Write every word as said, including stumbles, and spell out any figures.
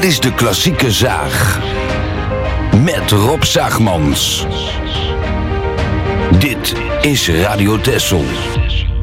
is de Klassieke Zaag. Met Rob Zaagmans. Dit is Radio Texel.